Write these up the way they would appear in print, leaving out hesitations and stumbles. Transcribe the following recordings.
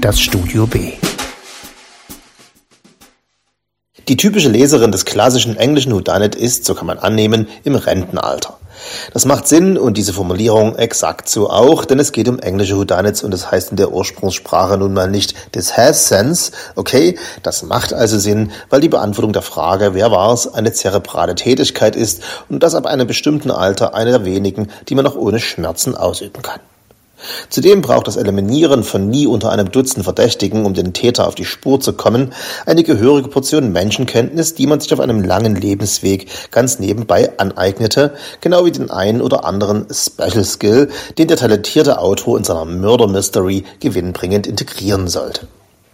das Studio B. Die typische Leserin des klassischen englischen Whodunit ist, so kann man annehmen, im Rentenalter. Das macht Sinn und diese Formulierung exakt so auch, denn es geht um englische Whodunits und das heißt in der Ursprungssprache nun mal nicht "this has sense", okay, das macht also Sinn, weil die Beantwortung der Frage, wer war's, eine zerebrale Tätigkeit ist und das ab einem bestimmten Alter eine der wenigen, die man noch ohne Schmerzen ausüben kann. Zudem braucht das Eliminieren von nie unter einem Dutzend Verdächtigen, um den Täter auf die Spur zu kommen, eine gehörige Portion Menschenkenntnis, die man sich auf einem langen Lebensweg ganz nebenbei aneignete, genau wie den einen oder anderen Special Skill, den der talentierte Autor in seiner Murder Mystery gewinnbringend integrieren sollte.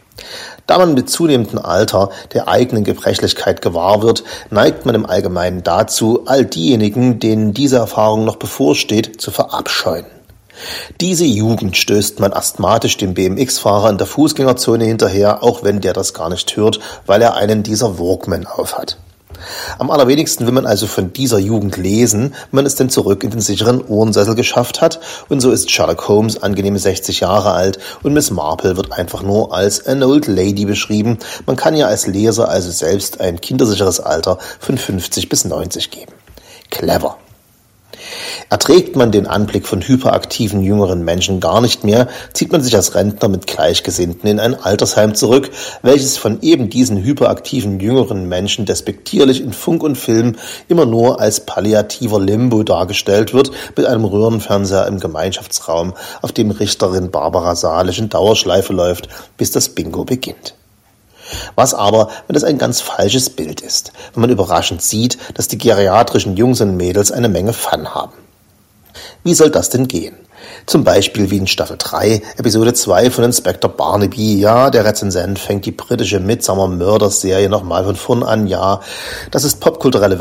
Da man mit zunehmendem Alter der eigenen Gebrechlichkeit gewahr wird, neigt man im Allgemeinen dazu, all diejenigen, denen diese Erfahrung noch bevorsteht, zu verabscheuen. Diese Jugend stößt man asthmatisch dem BMX-Fahrer in der Fußgängerzone hinterher, auch wenn der das gar nicht hört, weil er einen dieser Walkman aufhat. Am allerwenigsten will man also von dieser Jugend lesen, wenn man es denn zurück in den sicheren Ohrensessel geschafft hat, und so ist Sherlock Holmes angenehme 60 Jahre alt und Miss Marple wird einfach nur als an old lady beschrieben. Man kann ja als Leser also selbst ein kindersicheres Alter von 50 bis 90 geben. Clever. Erträgt man den Anblick von hyperaktiven jüngeren Menschen gar nicht mehr, zieht man sich als Rentner mit Gleichgesinnten in ein Altersheim zurück, welches von eben diesen hyperaktiven jüngeren Menschen despektierlich in Funk und Film immer nur als palliativer Limbo dargestellt wird, mit einem Röhrenfernseher im Gemeinschaftsraum, auf dem Richterin Barbara Salisch in Dauerschleife läuft, bis das Bingo beginnt. Was aber, wenn das ein ganz falsches Bild ist, wenn man überraschend sieht, dass die geriatrischen Jungs und Mädels eine Menge Fun haben? Wie soll das denn gehen? Zum Beispiel wie in Staffel 3, Episode 2 von Inspector Barnaby. Ja, der Rezensent fängt die britische Midsomer Murders Serie nochmal von vorn an. Ja, das ist popkulturelle